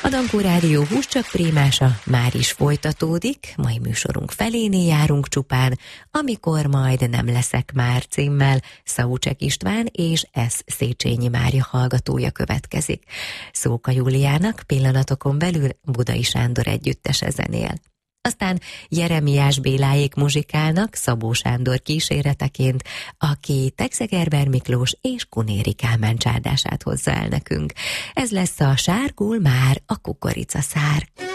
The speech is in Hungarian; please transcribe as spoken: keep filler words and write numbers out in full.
A Dankó Rádió Hús csak prémása már is folytatódik, mai műsorunk felénél járunk csupán, amikor majd nem leszek már címmel Szaucsek István és S. Széchenyi Mária hallgatója következik. Szóka Júliának pillanatokon belül Budai Sándor együttese zenél. Aztán Jeremiás Béláék muzsikálnak Szabó Sándor kíséreteként, aki Tegzegerber Miklós és Kunéri Kálmán csárdását hozza el nekünk. Ez lesz a Sárgul már a kukoricaszár.